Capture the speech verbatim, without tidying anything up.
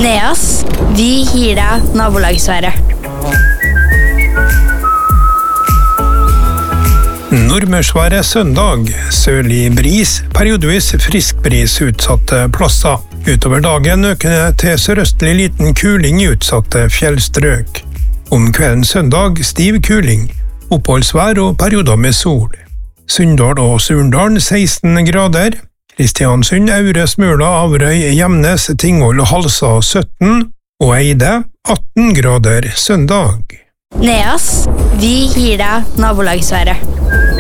Neas, vi gir deg nabolagsværet. Nordmørsværet søndag, sørlig bris, periodevis friskbris utsatte plasser. Utover dagen økende til sørøstlig liten kuling i utsatte fjellstrøk. Om kvelden søndag stiv kuling, oppholdsvær og perioder med sol. Sunndal og Surndalen seksten grader, Kristiansund, Aure, Smøla, Averøy, Gjemnes, Tingvoll og Halsa sytten, og Eide atten grader søndag. Neas, vi gir deg nabolagsværet.